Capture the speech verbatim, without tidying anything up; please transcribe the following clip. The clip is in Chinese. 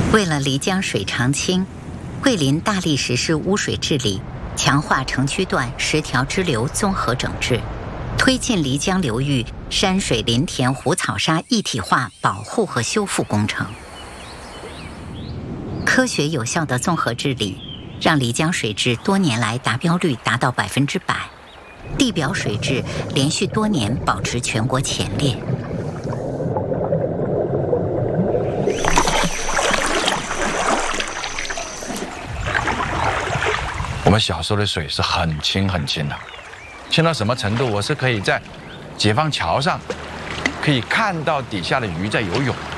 为了漓江水长清，桂林大力实施污水治理，强化城区段十条支流综合整治，推进漓江流域山水林田湖草沙一体化保护和修复工程。科学有效的综合治理，让漓江水质多年来达标率达到百分之百，地表水质连续多年保持全国前列。 我们小时候的水是很清很清的，清到什么程度？我是可以在解放桥上可以看到底下的鱼在游泳。